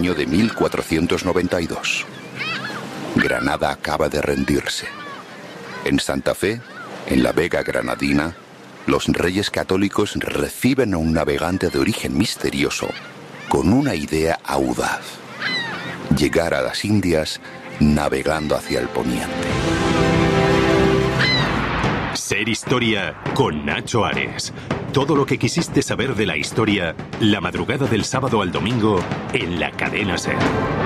año de 1492. Granada acaba de rendirse. En Santa Fe, en la Vega Granadina, los reyes católicos reciben a un navegante de origen misterioso con una idea audaz: llegar a las Indias navegando hacia el poniente. Ser Historia con Nacho Ares. Todo lo que quisiste saber de la historia, la madrugada del sábado al domingo en la cadena SER.